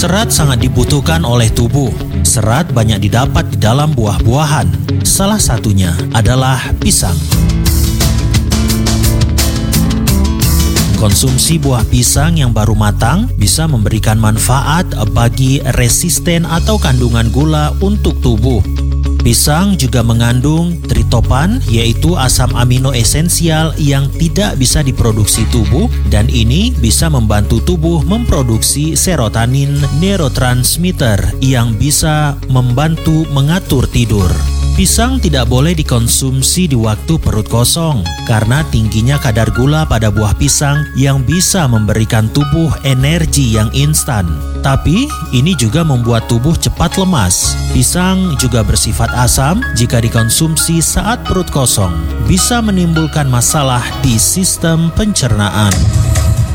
Serat sangat dibutuhkan oleh tubuh. Serat banyak didapat di dalam buah-buahan. Salah satunya adalah pisang. Konsumsi buah pisang yang baru matang bisa memberikan manfaat bagi resisten atau kandungan gula untuk tubuh. Pisang juga mengandung tritopan, yaitu asam amino esensial yang tidak bisa diproduksi tubuh, dan ini bisa membantu tubuh memproduksi serotonin, neurotransmitter yang bisa membantu mengatur tidur. Pisang tidak boleh dikonsumsi di waktu perut kosong karena tingginya kadar gula pada buah pisang yang bisa memberikan tubuh energi yang instan. Tapi ini juga membuat tubuh cepat lemas. Pisang juga bersifat asam jika dikonsumsi saat perut kosong, bisa menimbulkan masalah di sistem pencernaan.